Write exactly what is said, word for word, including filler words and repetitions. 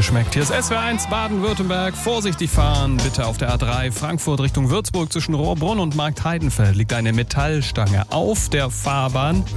geschmeckt. Hier ist S W R eins Baden-Württemberg. Vorsichtig fahren, bitte auf der A drei Frankfurt Richtung Würzburg zwischen Rohrbrunn und Marktheidenfeld liegt eine Metallstange auf der Fahrbahn.